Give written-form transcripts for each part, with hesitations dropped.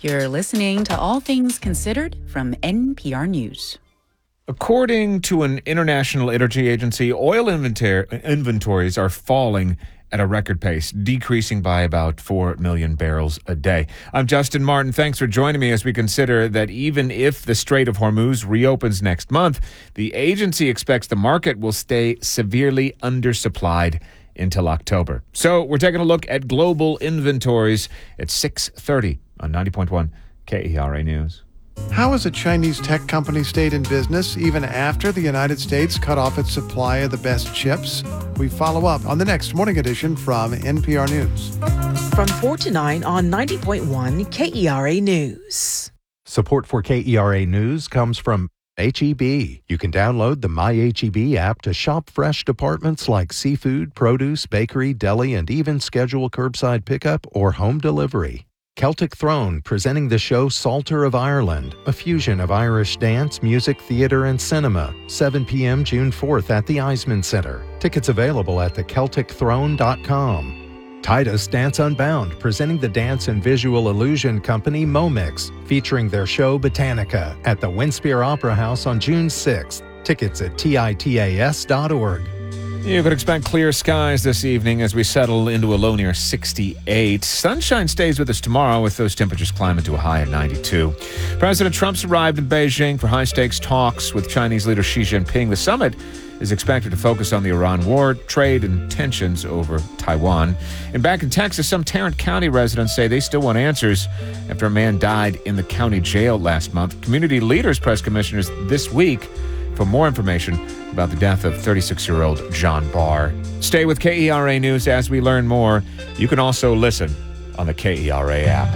You're listening to All Things Considered from NPR News. According to an international energy agency, oil inventories are falling at a record pace, decreasing by about 4 million barrels a day. I'm Justin Martin. Thanks for joining me as we consider that even if the Strait of Hormuz reopens next month, the agency expects the market will stay severely undersupplied until October. So we're taking a look at global inventories at 6:30 on 90.1 KERA News. How has a Chinese tech company stayed in business even after the United States cut off its supply of the best chips? We follow up on the next morning edition from NPR News. From 4 to 9 on 90.1 KERA News. Support for KERA News comes from H-E-B. You can download the My H-E-B app to shop fresh departments like seafood, produce, bakery, deli, and even schedule curbside pickup or home delivery. Celtic Throne, presenting the show Psalter of Ireland, a fusion of Irish dance, music, theater, and cinema. 7 p.m. June 4th at the Eisman Center. Tickets available at thecelticthrone.com. Titus Dance Unbound, presenting the dance and visual illusion company Momix, featuring their show Botanica at the Winspear Opera House on June 6th. Tickets at titas.org. You could expect clear skies this evening as we settle into a low near 68. Sunshine stays with us tomorrow with those temperatures climbing to a high of 92. President Trump's arrived in Beijing for high-stakes talks with Chinese leader Xi Jinping. The summit is expected to focus on the Iran war, trade, and tensions over Taiwan. And back in Texas, some Tarrant County residents say they still want answers after a man died in the county jail last month. Community leaders press commissioners this week for more information about the death of 36-year-old John Barr. Stay with KERA News as we learn more. You can also listen on the KERA app.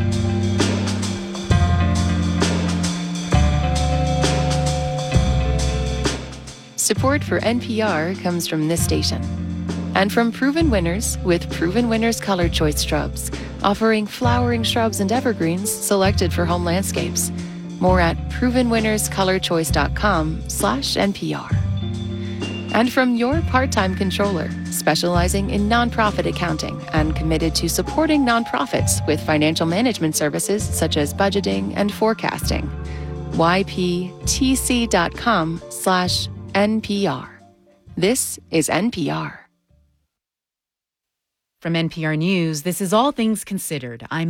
Support for NPR comes from this station and from Proven Winners with Proven Winners Color Choice Shrubs, offering flowering shrubs and evergreens selected for home landscapes. More at provenwinnerscolorchoice.com/NPR. And from your part-time controller, specializing in nonprofit accounting and committed to supporting nonprofits with financial management services such as budgeting and forecasting. yptc.com/NPR. This is NPR. From NPR News, this is All Things Considered. I'm